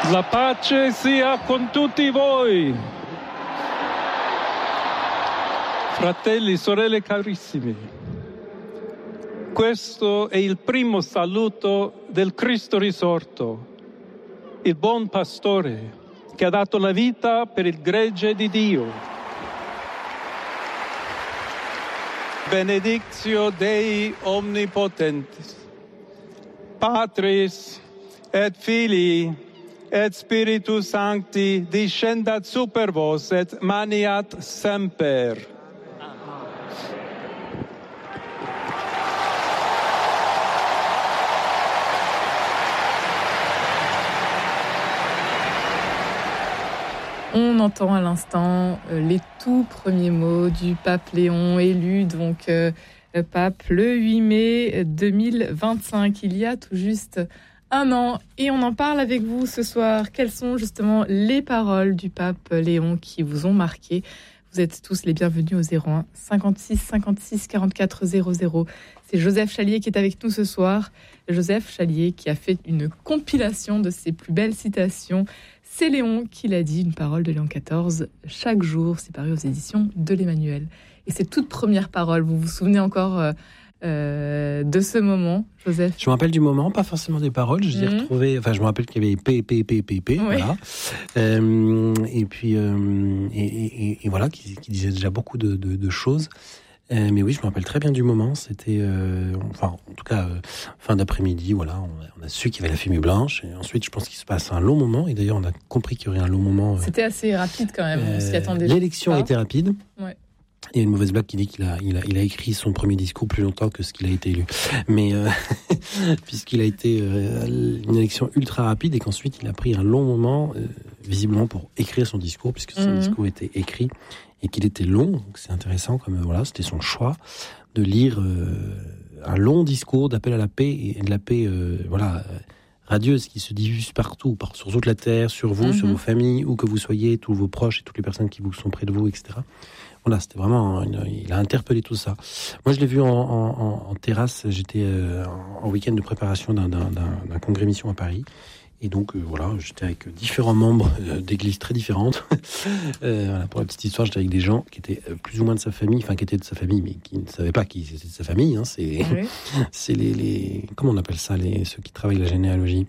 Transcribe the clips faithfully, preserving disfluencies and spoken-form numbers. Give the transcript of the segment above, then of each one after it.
La pace sia con tutti voi. Fratelli, sorelle carissimi, questo è il primo saluto del Cristo risorto, il buon pastore che ha dato la vita per il gregge di Dio. Benedictio Dei omnipotentis, Patris et Filii et Spiritus Sancti discendat super vos et maniat semper. On entend à l'instant euh, les tout premiers mots du pape Léon, élu donc euh, pape le huit mai deux mille vingt-cinq, il y a tout juste un an. Et on en parle avec vous ce soir. Quelles sont justement les paroles du pape Léon qui vous ont marqué ? Vous êtes tous les bienvenus au zéro un cinquante-six cinquante-six quarante-quatre zéro zéro. C'est Joseph Chalier qui est avec nous ce soir. Joseph Chalier qui a fait une compilation de ses plus belles citations. C'est Léon qui l'a dit, une parole de Léon quatorze, chaque jour. C'est paru aux éditions de l'Emmanuel. Et ces toutes premières paroles, vous vous souvenez encore euh, euh, de ce moment, Joseph ? Je me rappelle du moment, pas forcément des paroles. Je les ai mmh. retrouvées. Enfin, je me rappelle qu'il y avait P, P, P, P, P. Oui. Voilà. Euh, et puis, euh, et, et, et voilà, qui, qui disait déjà beaucoup de, de, de choses. Euh, mais oui, je me rappelle très bien du moment. C'était, euh, enfin, en tout cas, euh, fin d'après-midi, voilà, on a, on a su qu'il y avait la fumée blanche. Et ensuite, je pense qu'il se passe un long moment. Et d'ailleurs, on a compris qu'il y aurait un long moment. Euh, C'était assez rapide quand même. Euh, on s'y attendait. L'élection pas. a été rapide. Ouais. Il y a une mauvaise blague qui dit qu'il a, il a, il a écrit son premier discours plus longtemps que ce qu'il a été élu. Mais euh, puisqu'il a été euh, une élection ultra rapide et qu'ensuite il a pris un long moment, euh, visiblement pour écrire son discours, puisque son mmh. discours était écrit et qu'il était long. Donc c'est intéressant, comme voilà, c'était son choix de lire euh, un long discours d'appel à la paix et de la paix, euh, voilà. Euh, radieuse, qui se diffuse partout, par, sur toute la terre, sur vous, mmh. sur vos familles, où que vous soyez, tous vos proches et toutes les personnes qui vous sont près de vous, et cetera. Voilà, c'était vraiment, une, il a interpellé tout ça. Moi, je l'ai vu en, en, en terrasse. J'étais euh, en week-end de préparation d'un, d'un, d'un, d'un congrès mission à Paris. Et donc, euh, voilà, j'étais avec différents membres euh, d'églises très différentes. euh, voilà, pour la petite histoire, j'étais avec des gens qui étaient plus ou moins de sa famille, enfin, qui étaient de sa famille, mais qui ne savaient pas qui c'était de sa famille. Hein, c'est oui. c'est les, les... Comment on appelle ça, les, ceux qui travaillent la généalogie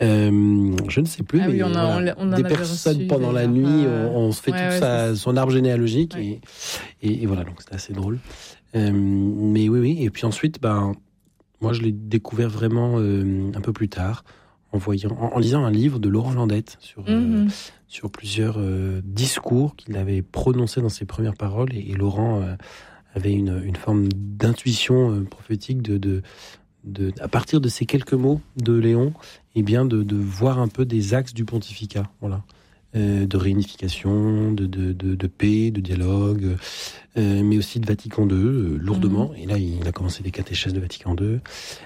euh, je ne sais plus, ah mais oui, on a, voilà, on a, on des personnes reçu, pendant la nuit, on, on se fait ouais, toute ouais, sa, son arbre généalogique. Ouais. Et, et, et voilà, donc c'était assez drôle. Euh, mais oui, oui. Et puis ensuite, ben, moi, je l'ai découvert vraiment euh, un peu plus tard. En, voyant, en, en lisant un livre de Laurent Landette sur, mm-hmm. euh, sur plusieurs euh, discours qu'il avait prononcés dans ses premières paroles. Et, et Laurent euh, avait une, une forme d'intuition euh, prophétique de, de, de, à partir de ces quelques mots de Léon, eh bien de, de voir un peu des axes du pontificat, voilà. Euh, de réunification, de, de, de, de paix, de dialogue, euh, mais aussi de Vatican deux, euh, lourdement. Mm-hmm. Et là, il a commencé des catéchèses de Vatican deux.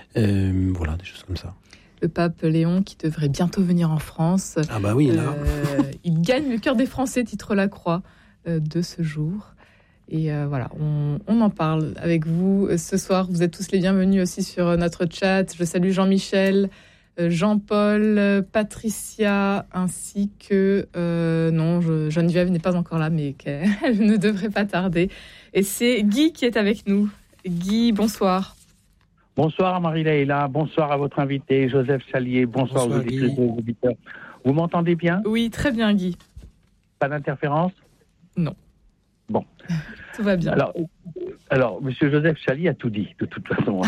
Euh, voilà, des choses comme ça. Le pape Léon qui devrait bientôt venir en France. Ah bah oui, là. Euh, il gagne le cœur des Français, titre la croix euh, de ce jour. Et euh, voilà, on, on en parle avec vous ce soir. Vous êtes tous les bienvenus aussi sur notre chat. Je salue Jean-Michel, Jean-Paul, Patricia, ainsi que... Euh, non, je, Geneviève n'est pas encore là, mais elle ne devrait pas tarder. Et c'est Guy qui est avec nous. Guy, bonsoir. Bonsoir Marie-Leila, bonsoir à votre invité Joseph Chalier, bonsoir, bonsoir aux auditrices et aux auditeurs. Vous m'entendez bien ? Oui, très bien Guy. Pas d'interférence ? Non. Bon. Tout va bien. Alors, alors Monsieur Joseph Chalier a tout dit, de toute façon.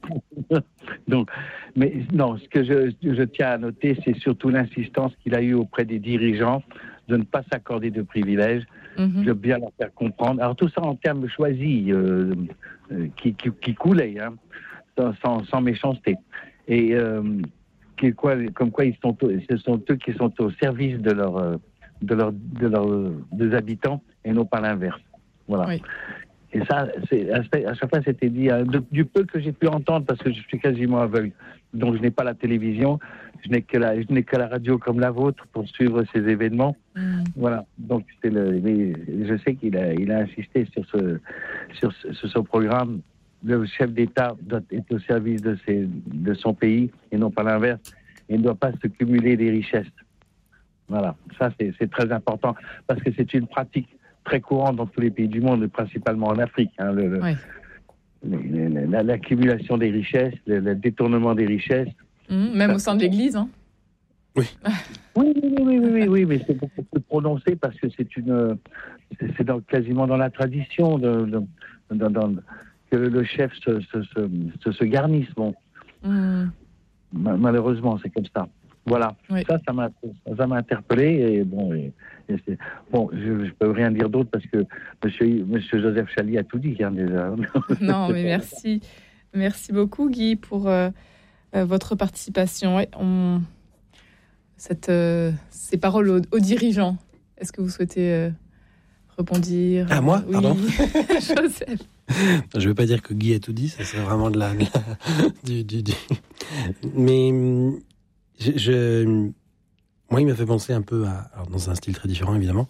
Donc, mais non, ce que je, je tiens à noter, c'est surtout l'insistance qu'il a eue auprès des dirigeants de ne pas s'accorder de privilèges. Mm-hmm. Je veux bien leur faire comprendre. Alors tout ça en termes choisis, euh, euh, qui, qui, qui coulaient, hein. Sans, sans méchanceté. Et euh, qui, quoi, comme quoi ils sont, ce sont eux qui sont au service de leurs de leur, de leur, des habitants et non pas l'inverse. Voilà. Oui. Et ça, c'est, à chaque fois, c'était dit, hein, de, du peu que j'ai pu entendre, parce que je suis quasiment aveugle, donc je n'ai pas la télévision, je n'ai que la, je n'ai que la radio comme la vôtre pour suivre ces événements. Mm. Voilà. Donc, c'est le, mais je sais qu'il a, il a insisté sur ce, sur ce, sur ce programme. Le chef d'État doit être au service de, ses, de son pays et non pas l'inverse. Il ne doit pas se cumuler des richesses. Voilà, ça c'est, c'est très important parce que c'est une pratique très courante dans tous les pays du monde, principalement en Afrique. Hein, le, le, oui. le, le, la, l'accumulation des richesses, le, le détournement des richesses. Mmh, même ça, au sein de l'Église. Hein. Oui. Oui, oui, oui, oui, oui, oui, mais c'est beaucoup plus prononcé parce que c'est une, c'est, c'est dans, quasiment dans la tradition de, de, de, de, de que le chef se, se, se, se, se garnisse. Bon. Mmh. Malheureusement, c'est comme ça. Voilà, oui. ça, ça m'a, ça m'a interpellé et bon, et, et c'est, bon, je ne peux rien dire d'autre parce que Monsieur, Monsieur Joseph Chali a tout dit hein, déjà. Non, mais merci, merci beaucoup Guy pour euh, euh, votre participation. Ouais, on... Cette, euh, ces paroles aux, aux dirigeants. Est-ce que vous souhaitez euh, rebondir? Ah moi, oui. Pardon. Joseph. Je ne veux pas dire que Guy a tout dit, ça c'est vraiment de la, de la du, du, du. Mais je, je, moi, il m'a fait penser un peu à, alors dans un style très différent évidemment,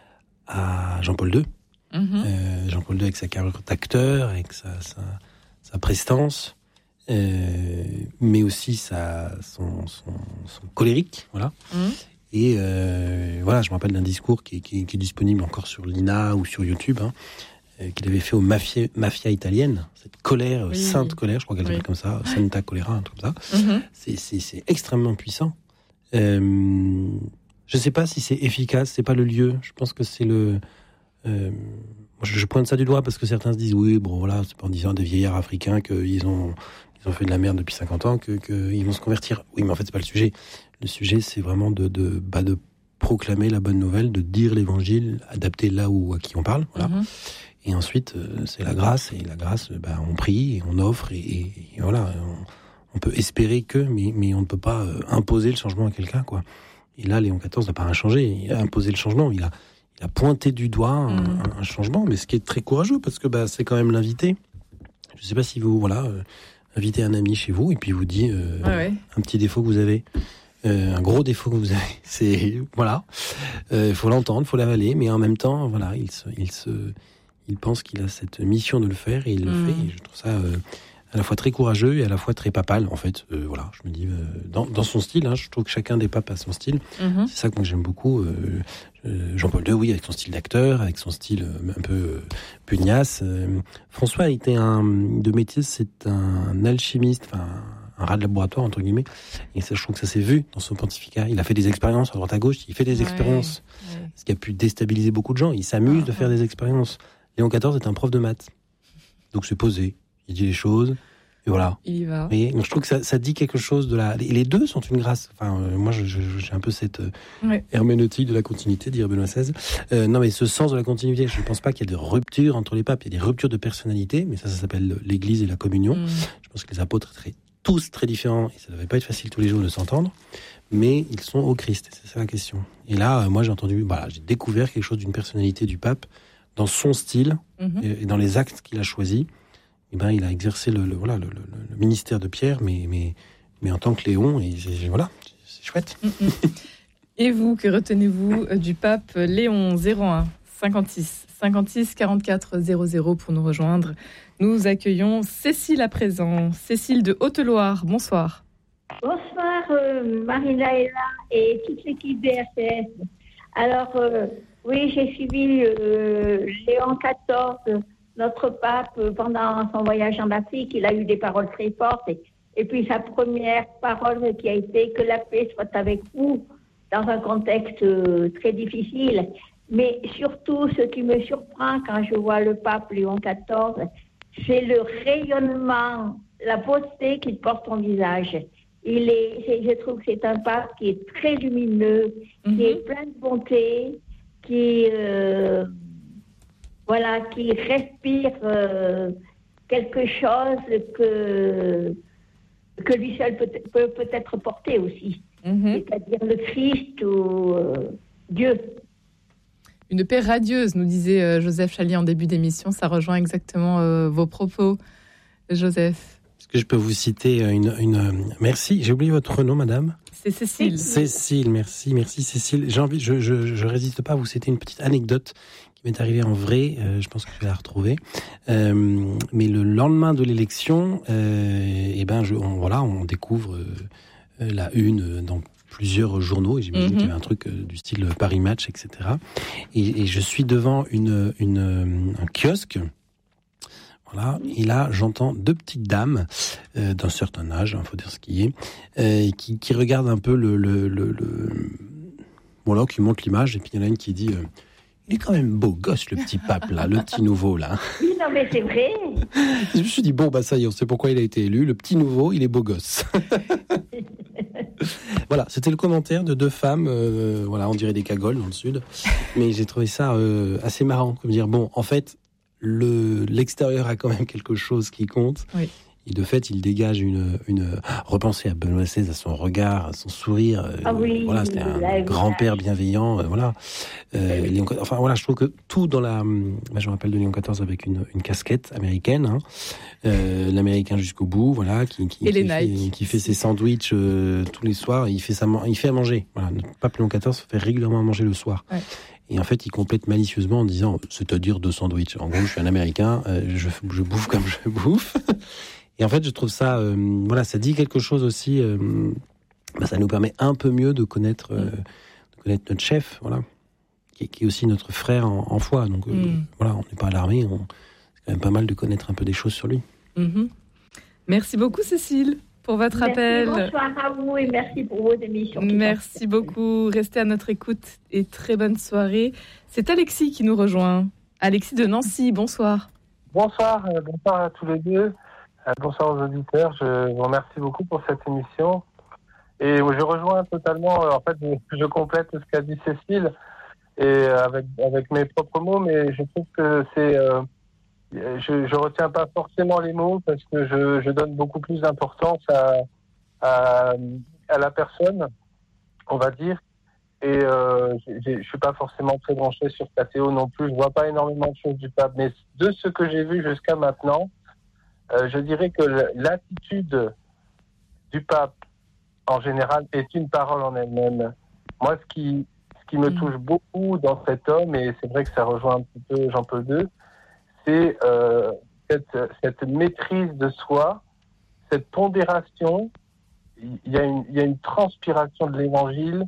à Jean-Paul deux. Mm-hmm. Euh, Jean-Paul deux avec sa carrière d'acteur, avec sa, sa, sa prestance, euh, mais aussi sa, son, son, son colérique, voilà. Mm-hmm. Et euh, voilà, je me rappelle d'un discours qui, qui, qui est disponible encore sur l'I N A ou sur YouTube. Hein, qu'il avait fait aux mafia, mafia italiennes, cette colère, oui. sainte colère, je crois qu'elle s'appelle oui. comme ça, Santa Colera, un truc comme ça. Mm-hmm. C'est, c'est, c'est extrêmement puissant. Euh, je ne sais pas si c'est efficace, c'est pas le lieu. Je pense que c'est le. Euh, je, je pointe ça du doigt parce que certains se disent oui, bon voilà, c'est pas en disant des vieillards africains qu'ils ont, ils ont fait de la merde depuis cinquante ans que, que ils vont se convertir. Oui, mais en fait c'est pas le sujet. Le sujet c'est vraiment de, de, bah, de proclamer la bonne nouvelle, de dire l'évangile, adapté là où à qui on parle, voilà. Mm-hmm. Et ensuite, euh, c'est la grâce, et la grâce, bah, on prie, et on offre, et, et, et voilà, on, on peut espérer que, mais, mais on ne peut pas euh, imposer le changement à quelqu'un, quoi. Et là, Léon quatorze n'a pas rien changé, il a imposé le changement, il a, il a pointé du doigt un, mmh. un, un changement, mais ce qui est très courageux, parce que bah, c'est quand même l'invité. Je ne sais pas si vous, voilà, euh, invitez un ami chez vous, et puis vous dit euh, ouais, ouais. un petit défaut que vous avez. Euh, un gros défaut que vous avez, c'est, voilà, il euh, faut l'entendre, il faut l'avaler, mais en même temps, voilà, il se... Il se Il pense qu'il a cette mission de le faire et il le mmh. fait. Et je trouve ça euh, à la fois très courageux et à la fois très papal. En fait, euh, voilà, je me dis euh, dans, dans son style. Hein, je trouve que chacun des papes a son style. Mmh. C'est ça que moi j'aime beaucoup. Euh, euh, Jean-Paul deux, oui, avec son style d'acteur, avec son style euh, un peu euh, pugnace. Euh, François était un de métier, c'est un alchimiste, enfin un rat de laboratoire entre guillemets. Et ça, je trouve que ça s'est vu dans son pontificat. Il a fait des expériences à droite à gauche. Il fait des ouais, expériences, ouais. ce qui a pu déstabiliser beaucoup de gens. Il s'amuse ah, de faire ouais. des expériences. Léon quatorze est un prof de maths. Donc c'est posé. Il dit les choses. Et voilà. Il y va. Et donc je trouve que ça, ça dit quelque chose de la. Et les deux sont une grâce. Enfin, euh, moi, je, je, j'ai un peu cette euh, ouais. herméneutique de la continuité, dire Benoît seize. Euh, non, mais ce sens de la continuité, je ne pense pas qu'il y ait de rupture entre les papes. Il y a des ruptures de personnalité, mais ça, ça s'appelle l'Église et la communion. Mm. Je pense que les apôtres étaient tous très différents et ça ne devait pas être facile tous les jours de s'entendre. Mais ils sont au Christ. C'est ça la question. Et là, euh, moi, j'ai entendu, voilà, j'ai découvert quelque chose d'une personnalité du pape. Dans son style mm-hmm. et dans les actes qu'il a choisis, eh ben, il a exercé le, le, voilà, le, le, le ministère de Pierre, mais, mais, mais en tant que Léon, et voilà, c'est chouette. Mm-hmm. Et vous, que retenez-vous du pape Léon? Zéro un cinquante-six cinquante-six quarante-quatre zéro zéro pour nous rejoindre. Nous accueillons Cécile à présent. Cécile de Haute-Loire, bonsoir. Bonsoir euh, Marie-Laëla et toute l'équipe B R T S. Alors... Euh, Oui, j'ai suivi euh, Léon quatorze, notre pape, pendant son voyage en Afrique. Il a eu des paroles très fortes. Et, et puis sa première parole qui a été « Que la paix soit avec vous » dans un contexte euh, très difficile. Mais surtout, ce qui me surprend quand je vois le pape Léon quatorze, c'est le rayonnement, la beauté qu'il porte en visage. Il est, c'est, je trouve que c'est un pape qui est très lumineux, mm-hmm. qui est plein de bonté, qui euh, voilà, qui respire euh, quelque chose que que lui seul peut, peut peut-être porter aussi, mm-hmm. c'est-à-dire le Christ ou euh, Dieu. Une paix radieuse, nous disait euh, Joseph Chali en début d'émission. Ça rejoint exactement euh, vos propos, Joseph. Est-ce que je peux vous citer une, une... Merci, j'ai oublié votre nom, madame. C'est Cécile. Cécile, merci, merci Cécile. J'ai envie, je, je, je résiste pas à vous citer une petite anecdote qui m'est arrivée en vrai. Euh, je pense que je vais la retrouver. Euh, mais le lendemain de l'élection, euh, et ben, je, on, voilà, on découvre euh, la une dans plusieurs journaux, et j'imagine mm-hmm. qu'il y avait un truc du style Paris Match, et cetera. Et, et je suis devant une, une, un kiosque. Voilà, et là, j'entends deux petites dames euh, d'un certain âge, il faut dire ce qui est, euh, qui, qui regardent un peu le... le, le, le... Bon, là, qui montre l'image, et puis il y en a une qui dit... Euh, il est quand même beau gosse, le petit pape, là, le petit nouveau, là. Oui, non, mais c'est vrai. Je me suis dit, bon, bah ça y est, on sait pourquoi il a été élu. Le petit nouveau, il est beau gosse. Voilà, c'était le commentaire de deux femmes, euh, voilà, on dirait des cagoles dans le sud. Mais j'ai trouvé ça euh, assez marrant, comme dire, bon, en fait, le, l'extérieur a quand même quelque chose qui compte. Oui. Et de fait, il dégage une, une... Repensez à Benoît seize, à son regard, à son sourire. Ah oui, voilà, c'était un grand-père bienveillant. Euh, voilà. Euh, oui. Léon... Enfin, voilà, je trouve que tout dans la... Moi, je me rappelle de Léon quatorze avec une, une casquette américaine. Hein. Euh, L'américain jusqu'au bout, voilà, qui, qui, qui, fait, qui fait ses sandwichs euh, tous les soirs. Il fait, sa... il fait à manger. Voilà. Notre pape Léon quatorze fait régulièrement à manger le soir. Ouais. Et en fait, il complète malicieusement en disant, c'est-à-dire deux sandwichs. En gros, je suis un Américain, euh, je, je bouffe comme je bouffe. Et en fait, je trouve ça, euh, voilà, ça dit quelque chose aussi. Euh, bah, ça nous permet un peu mieux de connaître, euh, de connaître notre chef, voilà, qui, qui est aussi notre frère en, en foi. Donc, euh, mm. voilà, on n'est pas alarmé. On, c'est quand même pas mal de connaître un peu des choses sur lui. Mm-hmm. Merci beaucoup, Cécile, pour votre merci, appel. Bonsoir à vous et merci pour vos émissions. Merci beaucoup. Restez à notre écoute et très bonne soirée. C'est Alexis qui nous rejoint. Alexis de Nancy, bonsoir. Bonsoir, euh, bonsoir à tous les deux. Bonsoir aux auditeurs, je vous remercie beaucoup pour cette émission. Et je rejoins totalement, en fait, je complète ce qu'a dit Cécile, et avec, avec mes propres mots, mais je trouve que c'est... Euh, je, je retiens pas forcément les mots, parce que je, je donne beaucoup plus d'importance à, à, à la personne, on va dire. Et euh, je suis pas forcément très branché sur Cathéo non plus, je vois pas énormément de choses du pape, mais de ce que j'ai vu jusqu'à maintenant, Euh, je dirais que l'attitude du pape, en général, est une parole en elle-même. Moi, ce qui, ce qui me mmh. touche beaucoup dans cet homme, et c'est vrai que ça rejoint un petit peu Jean-Paul deux, c'est euh, cette, cette maîtrise de soi, cette pondération. Il y a une, il y a une transpiration de l'évangile,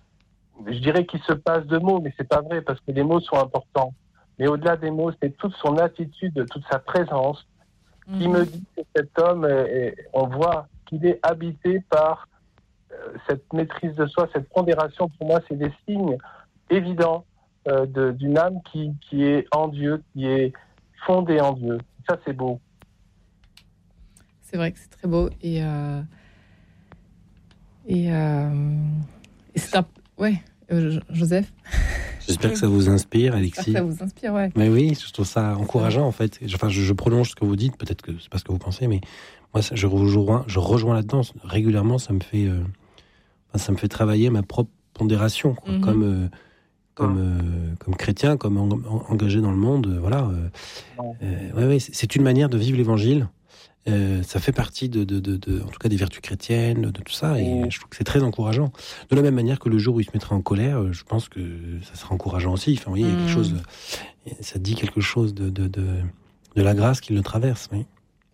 je dirais qu'il se passe de mots, mais c'est pas vrai, parce que les mots sont importants. Mais au-delà des mots, c'est toute son attitude, toute sa présence, qui me dit que cet homme, est, on voit qu'il est habité par euh, cette maîtrise de soi, cette pondération. Pour moi, c'est des signes évidents euh, de, d'une âme qui, qui est en Dieu, qui est fondée en Dieu. Ça, c'est beau. C'est vrai que c'est très beau. Et, euh, et, euh, et c'est un... Ouais, euh, Joseph. J'espère que ça vous inspire, Alexis. Ça vous inspire, ouais. Mais oui, je trouve ça encourageant, en fait. Enfin, je, je prolonge ce que vous dites, peut-être que c'est pas ce que vous pensez, mais moi, ça, je rejoins, je rejoins là-dedans. Régulièrement, ça me fait, euh, ça me fait travailler ma propre pondération, quoi. Mm-hmm. comme, euh, comme, euh, comme chrétien, comme en, en, engagé dans le monde, euh, voilà. Euh, euh, ouais, ouais, c'est, c'est une manière de vivre l'Évangile. Euh, ça fait partie de, de, de, de, en tout cas, des vertus chrétiennes, de tout ça, et mmh. je trouve que c'est très encourageant. De la même manière que le jour où il se mettra en colère, je pense que ça sera encourageant aussi. Enfin, vous voyez, il y a quelque chose, ça dit quelque chose de, de, de, de la grâce qui le traverse, oui.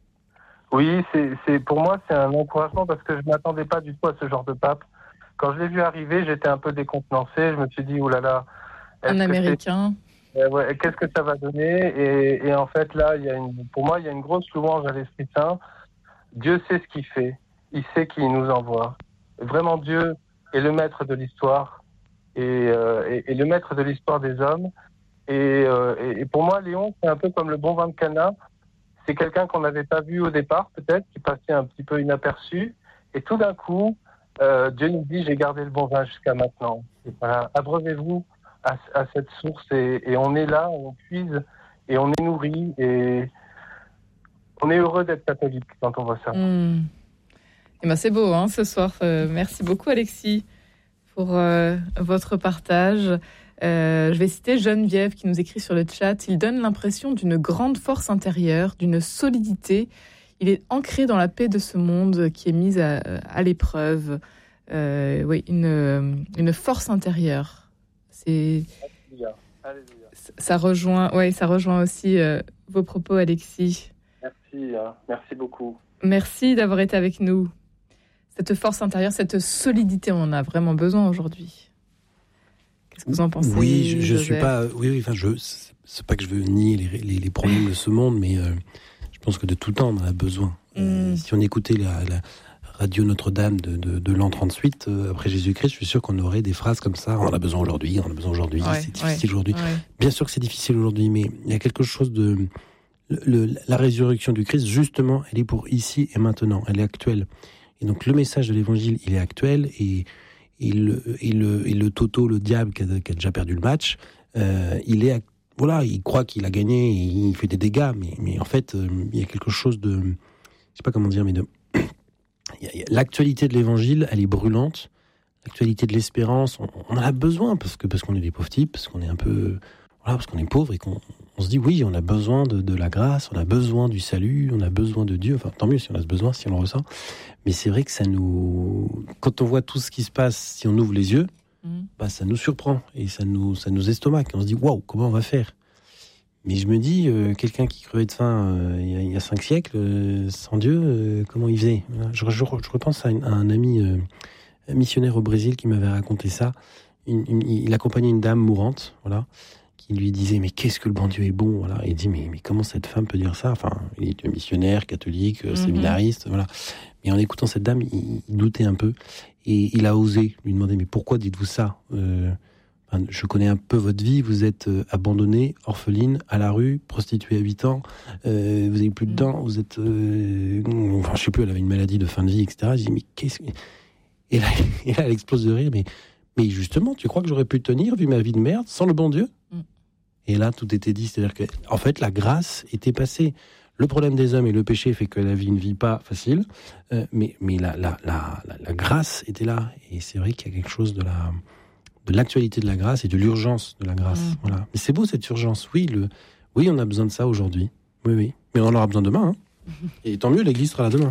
Oui, c'est, c'est, pour moi, c'est un encouragement parce que je ne m'attendais pas du tout à ce genre de pape. Quand je l'ai vu arriver, j'étais un peu décontenancé. Je me suis dit, oulala. Un Américain. Euh, ouais, qu'est-ce que ça va donner et, et en fait, là, il y a une, pour moi, il y a une grosse louange à l'Esprit Saint. Dieu sait ce qu'il fait. Il sait qui il nous envoie. Vraiment, Dieu est le maître de l'histoire et, euh, et, et le maître de l'histoire des hommes. Et, euh, et, et pour moi, Léon, c'est un peu comme le bon vin de Cana. C'est quelqu'un qu'on n'avait pas vu au départ, peut-être, qui passait un petit peu inaperçu. Et tout d'un coup, euh, Dieu nous dit, j'ai gardé le bon vin jusqu'à maintenant. Et voilà, abreuvez-vous à, à cette source et, et on est là, on puise et on est nourri et on est heureux d'être catholique quand on voit ça. Mmh. Et ben c'est beau, hein, ce soir. Euh, merci beaucoup, Alexis, pour euh, votre partage. Euh, je vais citer Geneviève qui nous écrit sur le chat. Il donne l'impression d'une grande force intérieure, d'une solidité. Il est ancré dans la paix de ce monde qui est mise à, à l'épreuve. Euh, oui, une, une force intérieure. C'est, Alléluia. Alléluia. Ça rejoint, ouais, ça rejoint aussi euh, vos propos, Alexis. Merci, hein. Merci beaucoup. Merci d'avoir été avec nous. cette force intérieure, cette solidité, on en a vraiment besoin aujourd'hui. Qu'est-ce que vous en pensez? Oui, je, je Joseph? suis pas. Oui, oui. Enfin, je. C'est pas que je veux nier les, les, les problèmes de ce monde, mais euh, je pense que de tout temps, on en a besoin. Mm. Euh, si on écoutait la, la radio Notre-Dame de, de, de l'an trente-huit euh, après Jésus-Christ, je suis sûr qu'on aurait des phrases comme ça. On en a besoin aujourd'hui. On en a besoin aujourd'hui. Ouais, c'est difficile ouais, aujourd'hui. Ouais. Bien sûr que c'est difficile aujourd'hui, mais il y a quelque chose de le, le, la résurrection du Christ. Justement, elle est pour ici et maintenant. Elle est actuelle. Et donc le message de l'Évangile, il est actuel et et le et le et le Toto, le diable qui a, qui a déjà perdu le match, euh, il est voilà, il croit qu'il a gagné, et il fait des dégâts, mais mais en fait euh, il y a quelque chose de, je sais pas comment dire, mais de il y a, il y a, l'actualité de l'Évangile, elle est brûlante. L'actualité de l'espérance, on, on en a besoin parce que parce qu'on est des pauvres types, parce qu'on est un peu voilà, parce qu'on est pauvre et qu'on on se dit oui, on a besoin de, de la grâce, on a besoin du salut, on a besoin de Dieu. Enfin, tant mieux si on a ce besoin, si on le ressent. Mais c'est vrai que ça nous, quand on voit tout ce qui se passe, si on ouvre les yeux, mmh. bah ça nous surprend et ça nous, ça nous estomaque. On se dit waouh, comment on va faire? Mais je me dis, euh, quelqu'un qui crevait de faim euh, il, y a, il y a cinq siècles, euh, sans Dieu, euh, comment il faisait? je, je, je repense à, une, à un ami euh, un missionnaire au Brésil qui m'avait raconté ça. Une, une, il accompagnait une dame mourante, voilà. Qui lui disait mais qu'est-ce que le bon Dieu est bon, voilà. Et il dit mais mais comment cette femme peut dire ça? Enfin, il est missionnaire, catholique, mm-hmm. séminariste, voilà. Mais en écoutant cette dame, il, il doutait un peu et il a osé lui demander mais pourquoi dites-vous ça? euh, enfin, Je connais un peu votre vie, vous êtes euh, abandonnée, orpheline, à la rue, prostituée à huit ans, euh, vous avez plus de dents, vous êtes, euh, enfin je sais plus, elle avait une maladie de fin de vie, et cetera. Je dis mais qu'est-ce que... Et là, et là elle explose de rire, mais mais justement, tu crois que j'aurais pu tenir vu ma vie de merde sans le bon Dieu? mm. Et là, tout était dit, c'est-à-dire que, en fait, la grâce était passée. Le problème des hommes et le péché fait que la vie ne vit pas facile, euh, mais mais la, la la la la grâce était là. Et c'est vrai qu'il y a quelque chose de la de l'actualité de la grâce et de l'urgence de la grâce. Mm. Voilà. Mais c'est beau cette urgence. Oui, le oui, on a besoin de ça aujourd'hui. Oui, oui. Mais on en aura besoin demain. Hein. Et tant mieux, l'Église sera là demain.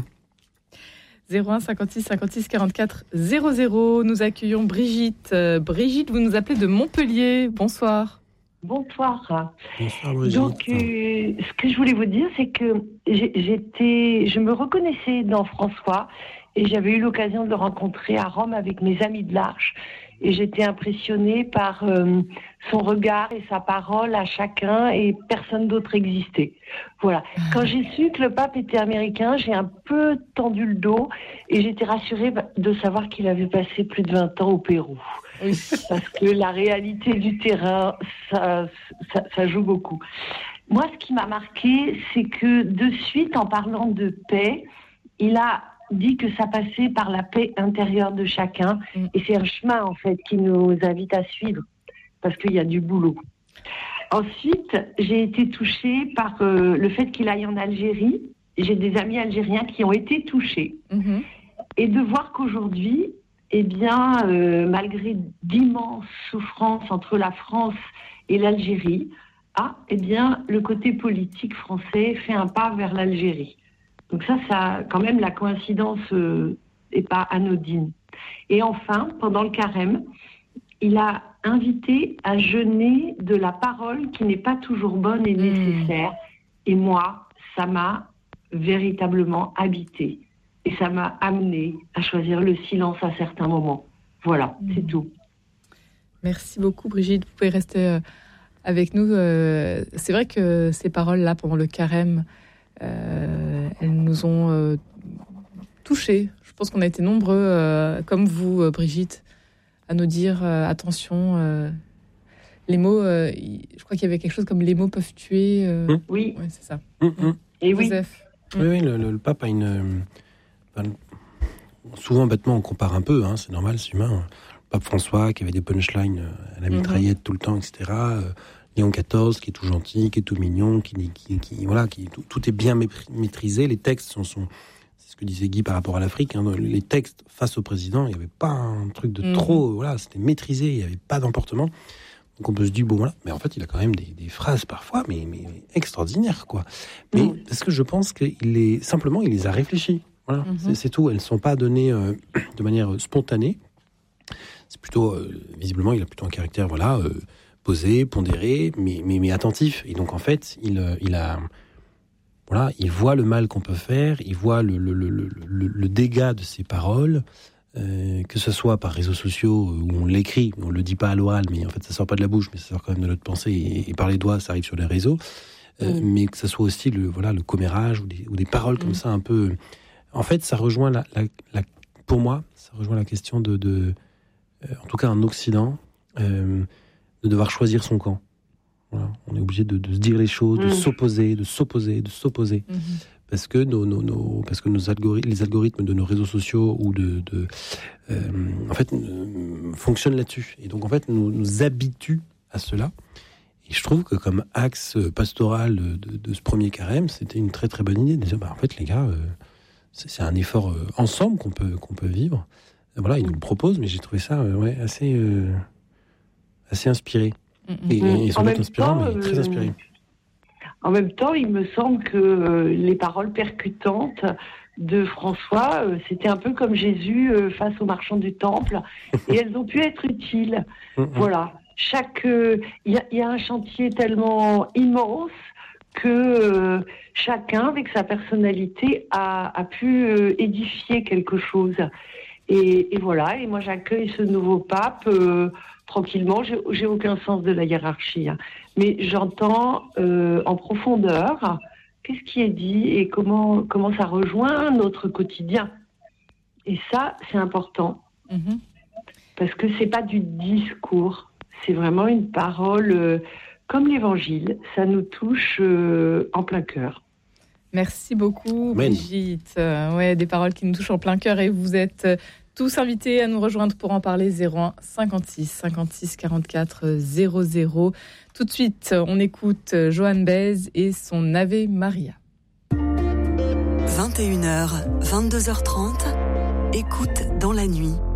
zéro un cinquante-six cinquante-six quarante-quatre zéro zéro. Nous accueillons Brigitte. Euh, Brigitte, vous nous appelez de Montpellier. Bonsoir. Bonsoir. Bonsoir Brigitte. Donc, euh, ce que je voulais vous dire, c'est que j'étais, je me reconnaissais dans François et j'avais eu l'occasion de le rencontrer à Rome avec mes amis de l'Arche. Et j'étais impressionnée par euh, son regard et sa parole à chacun et personne d'autre existait. Voilà. Quand j'ai su que le pape était américain, j'ai un peu tendu le dos et j'étais rassurée de savoir qu'il avait passé plus de vingt ans au Pérou. Oui. Parce que la réalité du terrain, ça, ça, ça joue beaucoup. Moi, ce qui m'a marqué, c'est que de suite, en parlant de paix, il a dit que ça passait par la paix intérieure de chacun. Mm. Et c'est un chemin, en fait, qui nous invite à suivre, parce qu'il y a du boulot. Ensuite, j'ai été touchée par euh, le fait qu'il aille en Algérie. J'ai des amis algériens qui ont été touchés. Mm-hmm. Et de voir qu'aujourd'hui, eh bien, euh, malgré d'immenses souffrances entre la France et l'Algérie, ah, eh bien, le côté politique français fait un pas vers l'Algérie. Donc ça, ça, quand même, la coïncidence euh, n'est pas anodine. Et enfin, pendant le carême, il a invité à jeûner de la parole qui n'est pas toujours bonne et nécessaire. Mmh. Et moi, ça m'a véritablement habité. Et ça m'a amené à choisir le silence à certains moments. Voilà, mmh. c'est tout. Merci beaucoup, Brigitte. Vous pouvez rester avec nous. C'est vrai que ces paroles-là, pendant le carême, Euh, elles nous ont euh, touchés. Je pense qu'on a été nombreux, euh, comme vous, euh, Brigitte, à nous dire euh, attention. Euh, les mots, euh, je crois qu'il y avait quelque chose comme les mots peuvent tuer. Euh, mmh. Oui, ouais, c'est ça. Mmh, mmh. Et oui. Joseph. Oui, oui le, le, le pape a une. Euh, souvent, bêtement, on compare un peu. Hein, c'est normal, c'est humain. Le pape François qui avait des punchlines à la mitraillette mmh. tout le temps, et cetera. Euh, Léon quatorze, qui est tout gentil, qui est tout mignon, qui, qui, qui voilà, qui tout, tout est bien maîtrisé. Les textes sont, sont, c'est ce que disait Guy par rapport à l'Afrique. Hein, les textes face au président, il n'y avait pas un truc de mmh. trop. Voilà, c'était maîtrisé, il n'y avait pas d'emportement. Donc on peut se dire bon voilà, mais en fait il a quand même des, des phrases parfois, mais, mais extraordinaires quoi. Mais mmh. parce que je pense qu'il est simplement il les a réfléchies. Voilà, mmh. c'est, c'est tout. Elles ne sont pas données euh, de manière spontanée. C'est plutôt euh, visiblement il a plutôt un caractère voilà. Euh, posé, pondéré, mais, mais, mais attentif. Et donc, en fait, il, il, a, voilà, il voit le mal qu'on peut faire, il voit le, le, le, le, le, le dégât de ses paroles, euh, que ce soit par réseaux sociaux où on l'écrit, on le dit pas à l'oral, mais en fait ça sort pas de la bouche, mais ça sort quand même de notre pensée, et, et par les doigts ça arrive sur les réseaux, euh, mmh. mais que ce soit aussi le, voilà, le commérage ou des, ou des paroles mmh. comme ça un peu... En fait, ça rejoint la, la, la, pour moi, ça rejoint la question de, de euh, en tout cas en Occident, euh, de devoir choisir son camp. Voilà. On est obligé de, de se dire les choses, de mmh. s'opposer, de s'opposer, de s'opposer, mmh. parce que nos, nos, nos, parce que nos algorithmes, les algorithmes de nos réseaux sociaux ou de, de euh, en fait, euh, fonctionnent là-dessus, et donc en fait nous, nous habituent à cela. Et je trouve que comme axe pastoral de, de, de ce premier carême, c'était une très très bonne idée de dire, bah en fait les gars, euh, c'est, c'est un effort euh, ensemble qu'on peut qu'on peut vivre. Voilà, ils nous le proposent, mais j'ai trouvé ça euh, ouais assez euh, assez inspiré. Et, et sans doute inspirant, mais très inspiré. En même temps, il me semble que euh, les paroles percutantes de François, euh, c'était un peu comme Jésus euh, face aux marchands du temple, et elles ont pu être utiles. Voilà. Chaque, il euh, y, y a un chantier tellement immense que euh, chacun, avec sa personnalité, a, a pu euh, édifier quelque chose. Et, et voilà. Et moi, j'accueille ce nouveau pape. Euh, tranquillement, j'ai, j'ai aucun sens de la hiérarchie, hein. Mais j'entends euh, en profondeur qu'est-ce qui est dit et comment comment ça rejoint notre quotidien. Et ça, c'est important, mmh. parce que c'est pas du discours, c'est vraiment une parole euh, comme l'Évangile. Ça nous touche euh, en plein cœur. Merci beaucoup, Amen. Brigitte. Euh, ouais, des paroles qui nous touchent en plein cœur, et vous êtes euh, tous invités à nous rejoindre pour en parler. Zéro un cinquante-six cinquante-six quarante-quatre zéro zéro. Tout de suite, on écoute Joan Baez et son Ave Maria. vingt et une heures, vingt-deux heures trente, écoute dans la nuit.